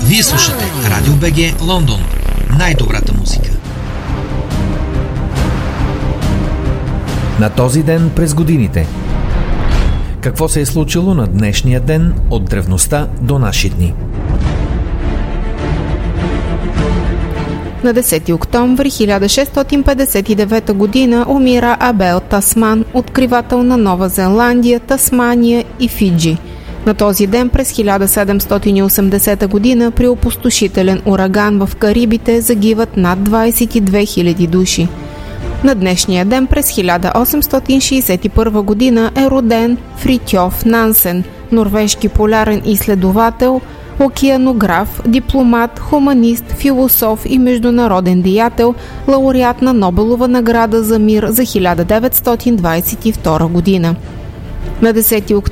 Вие слушате Радио БГ Лондон. Най-добрата музика. На този ден през годините. Какво се е случило на днешния ден от древността до наши дни? На 10 октомври 1659 година умира Абел Тасман, откривател на Нова Зеландия, Тасмания и Фиджи. На този ден през 1780 година при опустошителен ураган в Карибите загиват над 22 000 души. На днешния ден през 1861 година е роден Фритьоф Нансен, норвежки полярен изследовател, океанограф, дипломат, хуманист, философ и международен деятел, лауреат на Нобелова награда за мир за 1922 година. На 10 октомври